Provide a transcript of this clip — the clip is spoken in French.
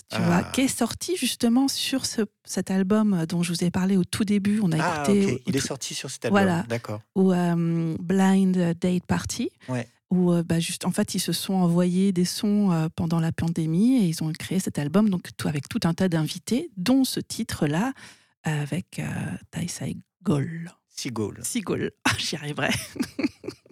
tu vois, qui est sorti justement sur cet album dont je vous ai parlé au tout début. On a écouté. Ok. Il est sorti sur cet album. Voilà. D'accord. Ou Blind Date Party. Ouais. Où en fait, ils se sont envoyés des sons pendant la pandémie et ils ont créé cet album donc, avec tout un tas d'invités, dont ce titre-là, avec Ty Segall. Seagull. Seagull. J'y arriverai.